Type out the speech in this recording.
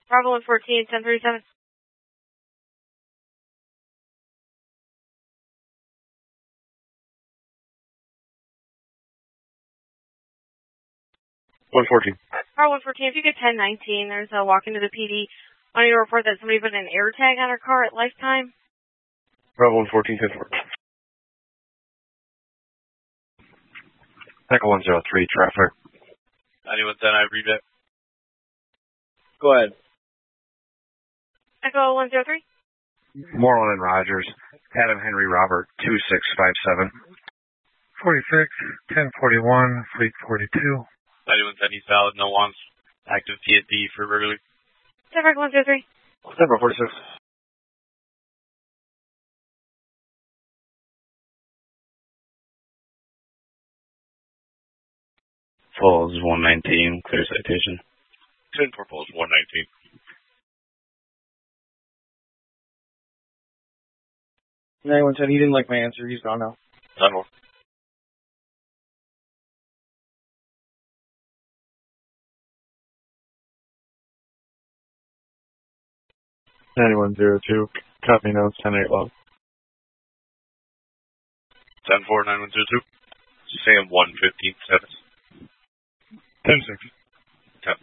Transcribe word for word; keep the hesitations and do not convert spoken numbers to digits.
Bravo one fourteen, ten thirty-seven. one fourteen. Bravo one fourteen, if you get ten nineteen, there's a walk into the P D on your report that somebody put an air tag on her car at Lifetime. Bravo one fourteen, ten four. Echo one zero three, traffic. ninety-one ten, I read it. Go ahead. Echo one zero three. Moreland and Rogers. Adam Henry Robert, two six five seven. forty-six, ten forty-one, Fleet forty-two. ninety-one ten, East Valid, no wants. Active P S D for Burglary. Denver one zero three. Denver forty-six. Falls one nineteen, clear citation. ten four Falls one nineteen. ninety-one ten, he didn't like my answer. He's gone now. ten four. ninety-one zero two, copy notes, ten eight log. ten four, nine one zero two. Sam one fifteen, seven. ten six.